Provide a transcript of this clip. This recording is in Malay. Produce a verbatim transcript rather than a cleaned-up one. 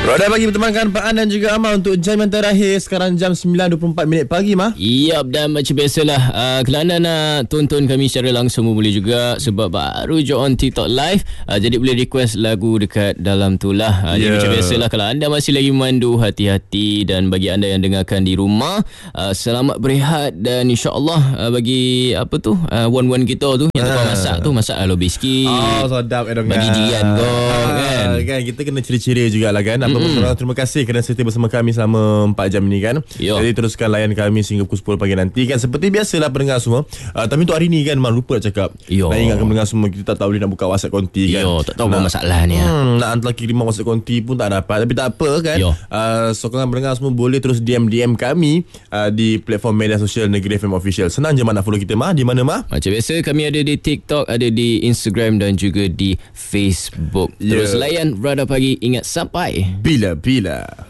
Roda pagi bertemankan Pak An dan juga Amal untuk jam yang terakhir. Sekarang jam sembilan dua puluh empat minit pagi, Mah. Yap, dan macam biasalah, uh, kalau anda nak tonton kami secara langsung boleh juga, sebab baru je on TikTok live. Uh, jadi boleh request lagu dekat dalam tu lah. Uh, yeah. Jadi macam biasalah, kalau anda masih lagi memandu, hati-hati. Dan bagi anda yang dengarkan di rumah, uh, selamat berehat. Dan insyaAllah uh, bagi apa tu, uh, wan-wan kita tu yang tukang masak tu, masak alobi sikit. Oh, sedap eh dong. Bagi jiran kau kan. Kan kita kena ciri-ciri jugalah kan. Apa pun korang, terima kasih kerana setia bersama kami selama empat jam ni kan. Yo. Jadi teruskan layan kami sehingga pukul sepuluh pagi nanti kan. Seperti biasalah pendengar semua. Uh, tapi untuk hari ni kan Mal lupa nak cakap. Yo. Nak ingatkan pendengar semua, kita tak tahu boleh nak buka WhatsApp konti kan. Yo, tak tahu apa masalah ni. Hmm, nak hantar kiriman WhatsApp konti pun tak dapat. Tapi tak apa kan. Uh, sokongan pendengar semua boleh terus D M D M kami uh, di platform media sosial Negeri F M Official. Senang je mana follow kita, Mah. Di mana, Mah? Macam biasa kami ada di TikTok, ada di Instagram dan juga di Facebook. Terus yeah. layan Radar Pagi. Ingat sampai bila-bila.